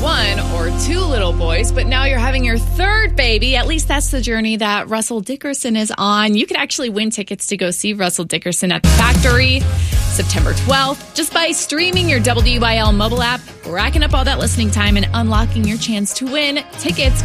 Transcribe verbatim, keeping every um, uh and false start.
one or two little boys, but now you're having your third baby. At least that's the journey that Russell Dickerson is on. You could actually win tickets to go see Russell Dickerson at the Factory September twelfth just by streaming your W Y L mobile app, racking up all that listening time, and unlocking your chance to win tickets.